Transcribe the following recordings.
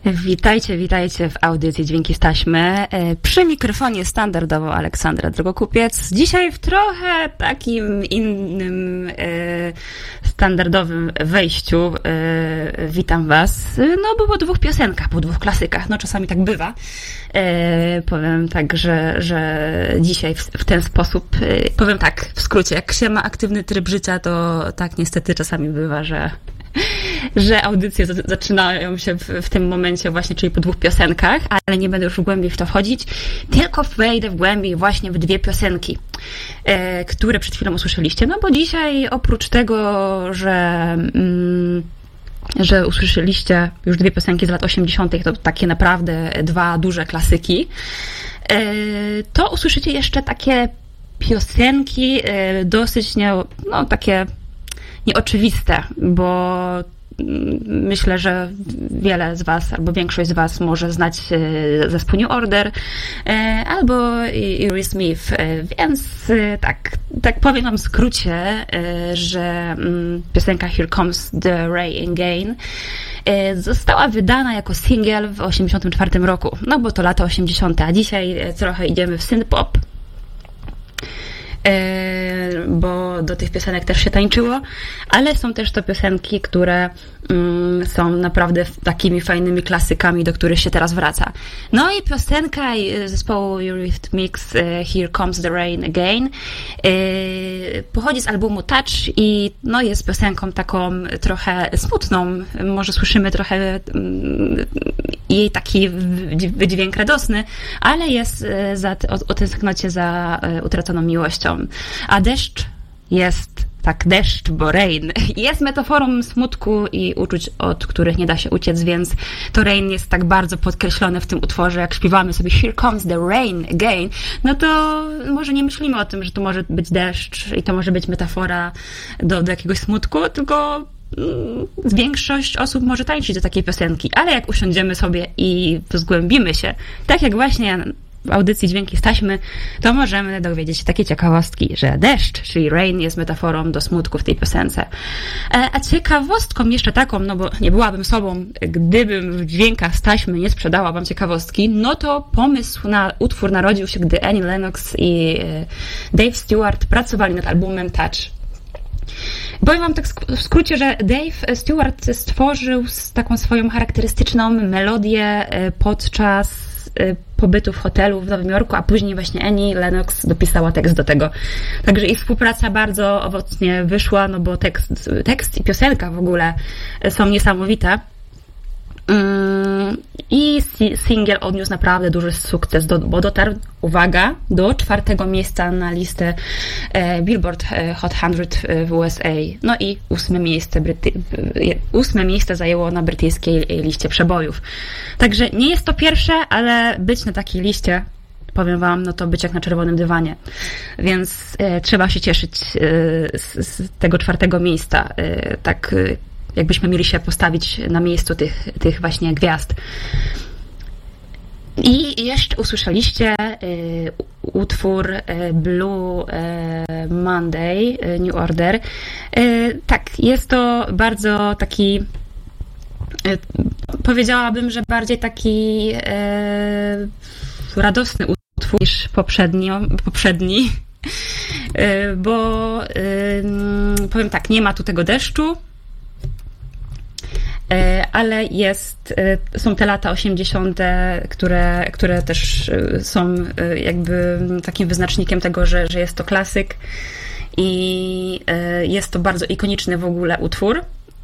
Witajcie w audycji Dźwięki z taśmy. Przy mikrofonie standardowo Aleksandra Drogokupiec. Dzisiaj w trochę takim innym, standardowym wejściu witam Was. No bo po dwóch piosenkach, po dwóch klasykach. No czasami tak bywa. Powiem tak, że dzisiaj w ten sposób, powiem tak w skrócie, jak się ma aktywny tryb życia, to tak niestety czasami bywa, że audycje zaczynają się w tym momencie właśnie, czyli po dwóch piosenkach, ale nie będę już głębiej w to wchodzić, tylko wejdę w głębiej właśnie w dwie piosenki, które przed chwilą usłyszeliście. No bo dzisiaj oprócz tego, że usłyszeliście już dwie piosenki z lat 80., to takie naprawdę dwa duże klasyki, to usłyszycie jeszcze takie piosenki dosyć takie nieoczywiste, albo myślę, że wiele z Was, albo większość z Was może znać zespół New Order, albo Aerosmith, więc tak powiem Wam w skrócie, że piosenka Here Comes the Rain Again została wydana jako singiel w 1984 roku, no bo to lata 80., a dzisiaj trochę idziemy w synth-pop, bo do tych piosenek też się tańczyło, ale są też to piosenki, które są naprawdę takimi fajnymi klasykami, do których się teraz wraca. No i piosenka zespołu Eurythmics Here Comes the Rain Again pochodzi z albumu Touch i no jest piosenką taką trochę smutną, może słyszymy trochę jej taki wydźwięk radosny, ale jest o tęsknocie za utraconą miłością. A deszcz jest deszcz, bo rain jest metaforą smutku i uczuć, od których nie da się uciec, więc to rain jest tak bardzo podkreślone w tym utworze, jak śpiewamy sobie Here Comes the Rain Again, no to może nie myślimy o tym, że to może być deszcz i to może być metafora do jakiegoś smutku, tylko większość osób może tańczyć do takiej piosenki, ale jak usiądziemy sobie i zgłębimy się, tak jak właśnie w audycji Dźwięki z taśmy, to możemy dowiedzieć się takie ciekawostki, że deszcz, czyli rain, jest metaforą do smutku w tej piosence. A ciekawostką jeszcze taką, no bo nie byłabym sobą, gdybym w Dźwiękach z taśmy nie sprzedała Wam ciekawostki, no to pomysł na utwór narodził się, gdy Annie Lennox i Dave Stewart pracowali nad albumem Touch. Powiem Wam tak w skrócie, że Dave Stewart stworzył taką swoją charakterystyczną melodię podczas pobytu w hotelu w Nowym Jorku, a później właśnie Annie Lennox dopisała tekst do tego. Także ich współpraca bardzo owocnie wyszła, no bo tekst i piosenka w ogóle są niesamowite. I singiel odniósł naprawdę duży sukces, bo dotarł, uwaga, do 4. miejsca na listę Billboard Hot 100 w USA. No i 8. miejsce zajęło na brytyjskiej liście przebojów. Także nie jest to pierwsze, ale być na takiej liście, powiem Wam, no to być jak na czerwonym dywanie. Więc trzeba się cieszyć z tego 4. miejsca. Tak jakbyśmy mieli się postawić na miejscu tych właśnie gwiazd. I jeszcze usłyszeliście utwór Blue Monday, New Order. Tak, jest to bardzo taki, powiedziałabym, że bardziej taki radosny utwór niż poprzedni, bo powiem tak, nie ma tu tego deszczu, ale są te lata 80., które też są jakby takim wyznacznikiem tego, że jest to klasyk i jest to bardzo ikoniczny w ogóle utwór,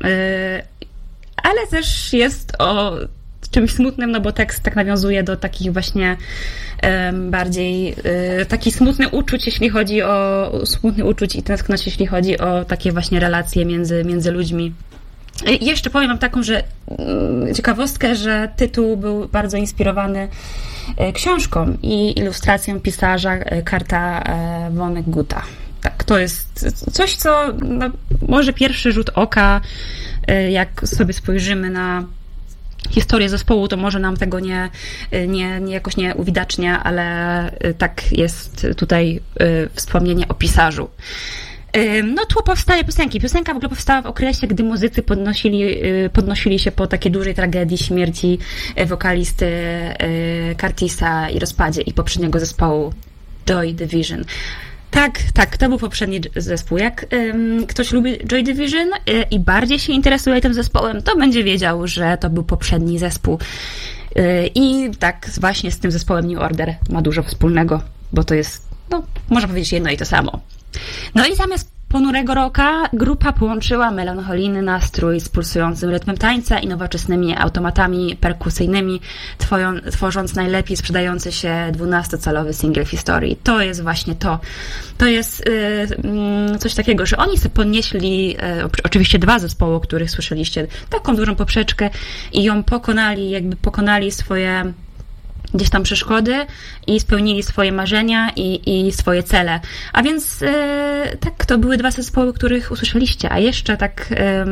ale też jest o czymś smutnym, no bo tekst tak nawiązuje do takich właśnie bardziej taki smutny uczuć, jeśli chodzi o smutny uczuć i tęsknoć, jeśli chodzi o takie właśnie relacje między ludźmi. I jeszcze powiem Wam taką, że ciekawostkę, że tytuł był bardzo inspirowany książką i ilustracją pisarza Kurta Vonnegutta. Tak, to jest coś, co może pierwszy rzut oka, jak sobie spojrzymy na historię zespołu, to może nam tego jakoś nie uwidacznia, ale tak jest tutaj wspomnienie o pisarzu. No tło powstania piosenki. Piosenka w ogóle powstała w okresie, gdy muzycy podnosili się po takiej dużej tragedii śmierci wokalisty Curtisa i rozpadzie ich poprzedniego zespołu Joy Division. Tak, to był poprzedni zespół. Jak ktoś lubi Joy Division i bardziej się interesuje tym zespołem, to będzie wiedział, że to był poprzedni zespół. I tak właśnie z tym zespołem New Order ma dużo wspólnego, bo to jest, no, można powiedzieć jedno i to samo. No i zamiast ponurego rocka grupa połączyła melancholijny nastrój z pulsującym rytmem tańca i nowoczesnymi automatami perkusyjnymi, tworząc najlepiej sprzedający się 12-calowy singiel w historii. To jest właśnie to. To jest coś takiego, że oni sobie podnieśli oczywiście 2 zespoły, o których słyszeliście, taką dużą poprzeczkę i ją pokonali swoje gdzieś tam przeszkody i spełnili swoje marzenia i swoje cele. A więc tak, to były 2 zespoły, których usłyszeliście, a jeszcze tak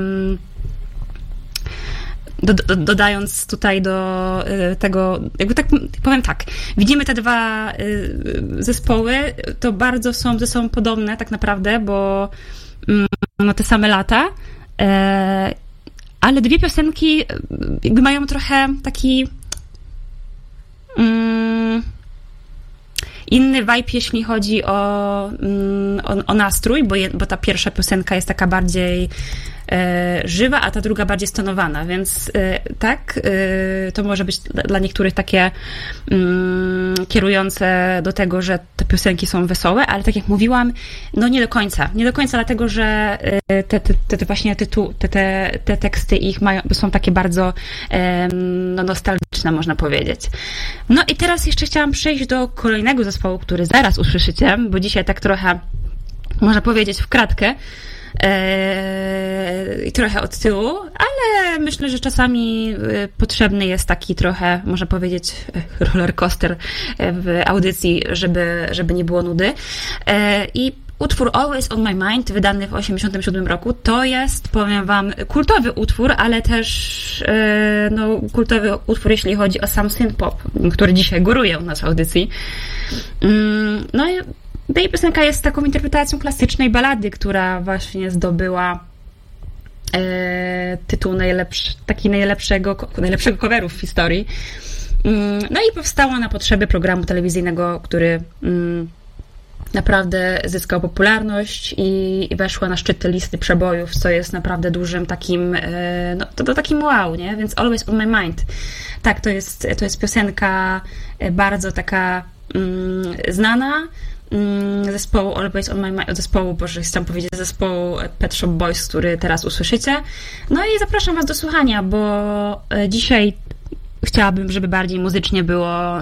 dodając tutaj do tego, jakby tak powiem tak, widzimy te 2 zespoły, to bardzo są ze sobą podobne tak naprawdę, bo na te same lata, ale 2 piosenki jakby mają trochę taki inny vibe, jeśli chodzi o nastrój, bo ta pierwsza piosenka jest taka bardziej żywa, a ta druga bardziej stonowana, więc tak, to może być dla niektórych takie kierujące do tego, że te piosenki są wesołe, ale tak jak mówiłam, no nie do końca, dlatego, że te właśnie te teksty ich są takie bardzo nostalgiczne, można powiedzieć. No i teraz jeszcze chciałam przejść do kolejnego zespołu, który zaraz usłyszycie, bo dzisiaj tak trochę, można powiedzieć, w kratkę, i trochę od tyłu, ale myślę, że czasami potrzebny jest taki trochę, można powiedzieć, roller coaster w audycji, żeby nie było nudy. I utwór Always on My Mind, wydany w 1987 roku, to jest, powiem wam, kultowy utwór, ale też kultowy utwór, jeśli chodzi o sam synth-pop, który dzisiaj góruje u nas w audycji. No i tej piosenka jest taką interpretacją klasycznej balady, która właśnie zdobyła tytuł najlepszego coveru w historii. No i powstała na potrzeby programu telewizyjnego, który naprawdę zyskał popularność i weszła na szczyty listy przebojów, co jest naprawdę dużym takim, to takim wow, nie? Więc Always on My Mind. Tak, to jest piosenka bardzo taka znana, zespołu Always on My Mind, chciałam powiedzieć zespołu Pet Shop Boys, który teraz usłyszycie. No i zapraszam was do słuchania, bo dzisiaj chciałabym, żeby bardziej muzycznie było,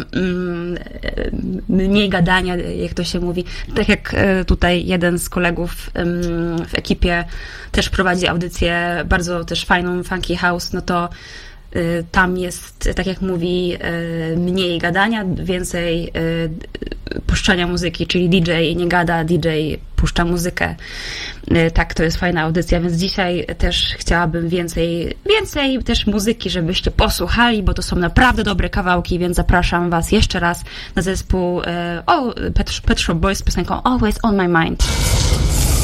mniej gadania, jak to się mówi. Tak jak tutaj jeden z kolegów w ekipie też prowadzi audycję, bardzo też fajną, funky house, no to tam jest, tak jak mówi, mniej gadania, więcej puszczania muzyki, czyli DJ nie gada, DJ puszcza muzykę. Tak, to jest fajna audycja, więc dzisiaj też chciałabym więcej też muzyki, żebyście posłuchali, bo to są naprawdę dobre kawałki, więc zapraszam was jeszcze raz na zespół Pet Shop Boys z piosenką Always on My Mind.